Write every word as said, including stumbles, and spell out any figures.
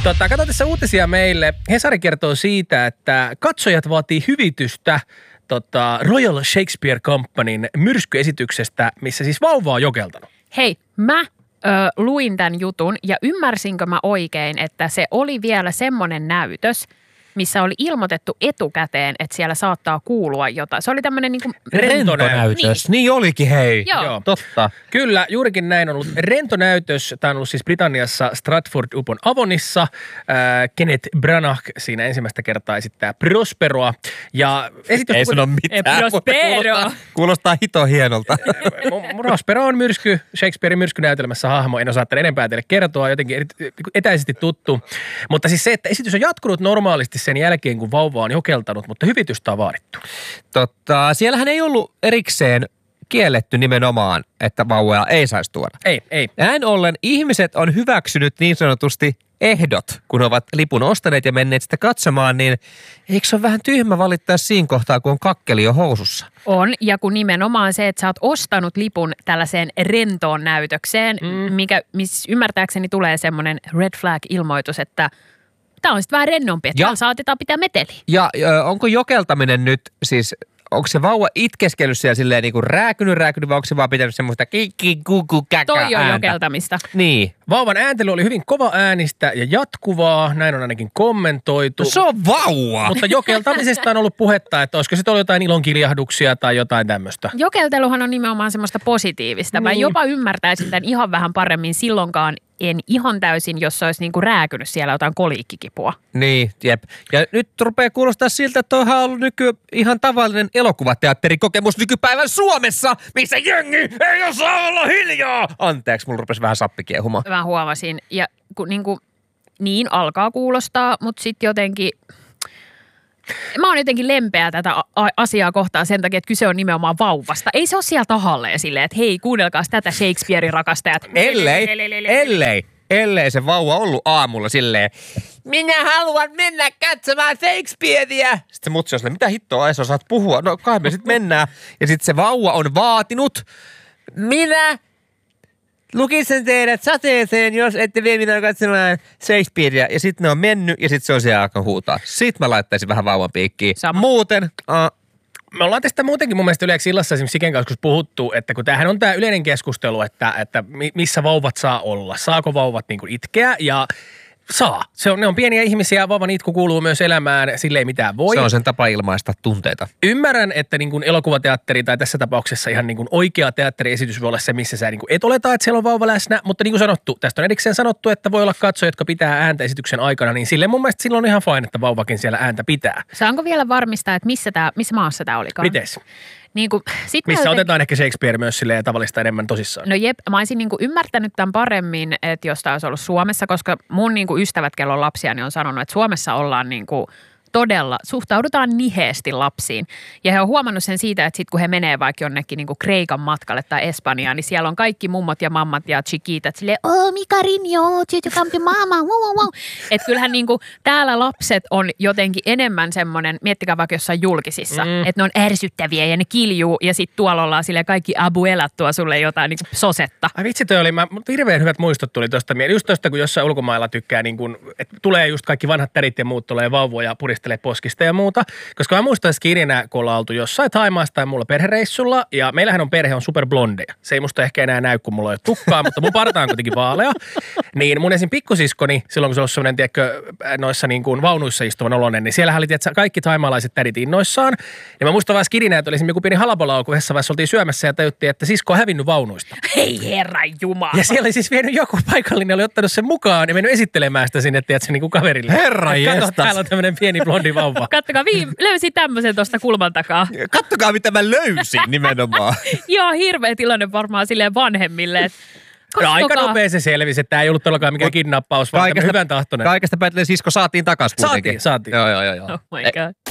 Tota, kato tässä uutisia meille. Hesari kertoo siitä, että katsojat vaatii hyvitystä tota, Royal Shakespeare Companyn myrskyesityksestä, missä siis vauva on jokeltanut. Hei, mä ö, luin tämän jutun ja ymmärsinkö mä oikein, että se oli vielä semmoinen näytös, missä oli ilmoitettu etukäteen, että siellä saattaa kuulua jotain. Se oli tämmöinen niin kuin rentonäytös. Niin. niin olikin, hei. Joo. Joo. Totta. Kyllä, juurikin näin on ollut rentonäytös. Tämä on ollut siis Britanniassa Stratford upon Avonissa. Äh, Kenneth Branagh siinä ensimmäistä kertaa esittää Prosperoa. Ja esitys... Ei sano mitään. Prospero. Kuulostaa, kuulostaa hito hienolta. Prospero on myrsky, Shakespearein myrskynäytelmässä hahmo. En osaa enempää teille kertoa, jotenkin etäisesti tuttu. Mutta siis se, että esitys on jatkunut normaalisti sen jälkeen, kun vauva on jokeltanut, mutta hyvitystä on vaadittu. Totta, siellähän ei ollut erikseen kielletty nimenomaan, että vauvaa ei saisi tuoda. Ei, ei. Näin ollen ihmiset on hyväksynyt niin sanotusti ehdot, kun ovat lipun ostaneet ja menneet sitä katsomaan, niin eikö se ole vähän tyhmä valittaa siinä kohtaa, kun on kakkeli jo housussa? On, ja kun nimenomaan se, että sä oot ostanut lipun tällaiseen rentoon näytökseen, mm. mikä, missä ymmärtääkseni tulee semmoinen red flag-ilmoitus, että tämä on sitten vähän rennompi, että täällä saatetaan pitää meteliä. Ja ö, onko jokeltaminen nyt siis, onko se vauva itkeskellyt siellä silleen niin kuin rääkynyt, rääkynyt, vai onko se vaan pitänyt semmoista kikki, kuku, käkä Toi on ääntä? jokeltamista. Niin. Vauvan ääntely oli hyvin kova äänistä ja jatkuvaa, näin on ainakin kommentoitu. No se on vauva! Mutta jokeltamisesta on ollut puhetta, että olisiko sitten ollut jotain ilonkiljahduksia tai jotain tämmöistä. Jokelteluhan on nimenomaan semmoista positiivista. Mä Niin. jopa ymmärtäisin tämän ihan vähän paremmin silloinkaan. En ihan täysin, jos se olisi niinku rääkynyt siellä jotain koliikkikipua. Niin, jep. Ja nyt rupeaa kuulostaa siltä, että toihan on ollut nyky ihan tavallinen elokuvateatterikokemus nykypäivän Suomessa, missä jengi ei osaa olla hiljaa. Anteeksi, mulla rupesi vähän sappi kiehumaan. Mä huomasin. Ja kun niinku, niin alkaa kuulostaa, mutta sitten jotenkin... Mä oon jotenkin lempeä tätä a- asiaa kohtaan sen takia, että kyse on nimenomaan vauvasta. Ei se ole siellä tahalleen silleen, että hei, kuunnelkaas tätä Shakespearein rakastajat. Ellei, ellei, ellei se vauva ollut aamulla silleen, minä haluan mennä katsomaan Shakespearea. Sitten se mutsi on silleen, mitä hittoa Aiso saat puhua? No kai me sitten mennään. Ja sitten se vauva on vaatinut, minä lukisin teidät sateeseen, jos ette vie minä katsomaan Shakespearea. Ja sitten ne on mennyt ja sitten se on siellä alkanut huutaa. Sitten mä laittaisin vähän vauvan piikkiin. Sama. Muuten... Uh, Me ollaan tästä muutenkin mun mielestä yleensä illassa esimerkiksi Siken kanssa puhuttu, että kun tämähän on tämä yleinen keskustelu, että, että missä vauvat saa olla. Saako vauvat niin kuin itkeä ja saa. Se on, ne on pieniä ihmisiä, vauvan itku kuuluu myös elämään, sille ei mitään voi. Se on sen tapa ilmaista tunteita. Ymmärrän, että niin kuin elokuvateatteri tai tässä tapauksessa ihan niin kuin oikea teatteriesitys voi olla se, missä sä niin kuin et oleta, että siellä on vauva läsnä, mutta niin kuin sanottu, tästä on erikseen sanottu, että voi olla katsoja, jotka pitää ääntä esityksen aikana, niin silleen mun mielestä silloin on ihan fine, että vauvakin siellä ääntä pitää. Saanko vielä varmistaa, että missä, tää, missä maassa tämä olikaan? Mites? Niin kuin, sit Missä joten... otetaan ehkä Shakespeare myös silleen tavallista enemmän tosissaan? No jep, mä olisin niin kuin ymmärtänyt tämän paremmin, että jos tämä olisi ollut Suomessa, koska mun niin kuin ystävät, kello on lapsia, niin on sanonut, että Suomessa ollaan niin kuin todella, suhtaudutaan niheesti lapsiin. Ja he on huomannut sen siitä, että sitten kun he menee vaikka jonnekin niin kuin Kreikan matkalle tai Espanjaan, niin siellä on kaikki mummot ja mammat ja chiquitat silleen, oh, mi cariño, chicho campi mama, wow, wow, wow. Että kyllähän niin kuin täällä lapset on jotenkin enemmän semmoinen, miettikää vaikka jossain julkisissa, mm. että ne on ärsyttäviä ja ne kiljuu ja sitten tuolla ollaan silleen kaikki abuelat tuo sulle jotain niin kuin sosetta. Ai vitsi, toi oli, mä, hirveän hyvät muistot tuli tuosta mieleen. Just tuosta, kun jossain ulkomailla tykkää, niin kun, että tulee just kaikki vanhat tärit ja muut, tulee vauvoja ja puristelee poskista ja muuta. Koska mä muistan skirinä, kun ollaan oltu jossain Thaimaassa tai mulla perhereissulla, ja meillähän on perhe on superblondeja. Se ei musta ehkä enää näy, kun mulla ei ole tukkaa, mutta mun parta on kuitenkin vaalea. Niin mun esim. Pikkusiskoni, silloin kun se oli sellainen, tiedätkö, noissa niin kuin vaunuissa istuvan oloinen, niin siellähän oli, tiedätkö, kaikki taimaalaiset tädit innoissaan. Ja mä muistan vaan skirinä, että oli esimerkiksi joku pieni halapalaulu, kun yhdessä vaiheessa oltiin syömässä ja tajuttiin, että sisko on hävinnyt vaunuista. Hei herra jumala. Ja siellä oli siis vienyt joku paikallinen, oli ottanut sen mukaan ja mennyt esittelemään sitä sinne, tiedätkö, niin kuin kaverille. Herra jestas. Kato, täällä on tämmöinen pieni blondi vauva. Kattokaa, viime, löysin tämmöisen tuosta kulman takaa. Kattokaa, mitä mä löysin nimenomaan. Joo, hirveä tilanne varmaan silleen vanhemmille. Et, no, aika nopea se selvisi, että tämä ei ollut todellakaan mikään kidnappaus, vaan hyvän tahtoinen. Kaikesta päätellen sisko saatiin takaisin kuitenkin. Saatiin, saatiin. Joo, joo, joo. Oh my god.